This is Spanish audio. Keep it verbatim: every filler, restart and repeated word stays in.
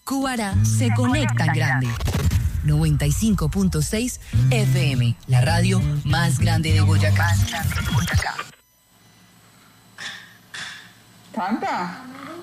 Cubará se conecta en grande. noventa y cinco punto seis F M, la radio más grande de Boyacá. Canta.